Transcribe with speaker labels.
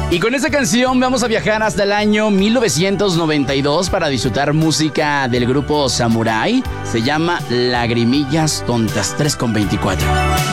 Speaker 1: Y con esta canción vamos a viajar hasta el año 1992 para disfrutar música del grupo Samurai. Se llama Lagrimillas Tontas, 3:24.